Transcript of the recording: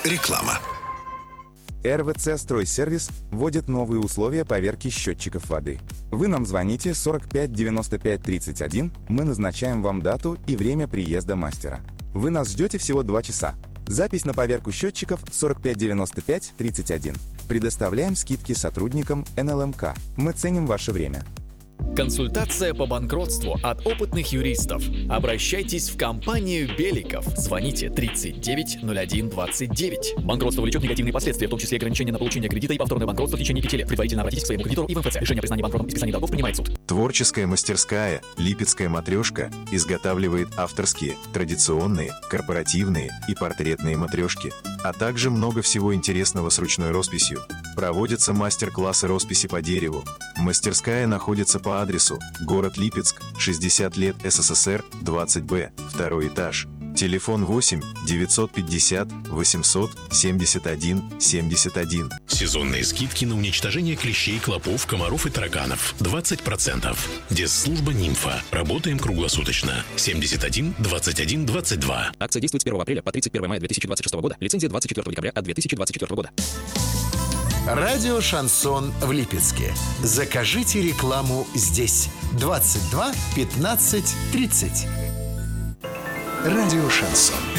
Реклама. РВЦ «Стройсервис» вводит новые условия поверки счетчиков воды. Вы нам звоните 45 95 31, мы назначаем вам дату и время приезда мастера. Вы нас ждете всего 2 часа. Запись на поверку счетчиков 45 95 31. Предоставляем скидки сотрудникам НЛМК. Мы ценим ваше время. Консультация по банкротству от опытных юристов. Обращайтесь в компанию Беликов. Звоните 39 01 29. Банкротство влечет негативные последствия, в том числе ограничения на получение кредита и повторное банкротство в течение 5 лет. Предварительно обратитесь к своему кредитору и в МФЦ. Решение о признании банкротом и списании долгов принимает суд. Творческая мастерская «Липецкая матрешка» изготавливает авторские, традиционные, корпоративные и портретные матрешки, а также много всего интересного с ручной росписью. Проводятся мастер-классы росписи по дереву. Мастерская находится по адресу город Липецк, 60 лет СССР, 20Б, 2 этаж. Телефон 8 950 800 71 71. Сезонные скидки на уничтожение клещей, клопов, комаров и тараканов. 20%. Дезслужба «Нимфа». Работаем круглосуточно. 71 21 22. Акция действует с 1 апреля по 31 мая 2026 года. Лицензия 24 декабря от 2024 года. Радио «Шансон» в Липецке. Закажите рекламу здесь. 22 15 30. Радио «Шансон».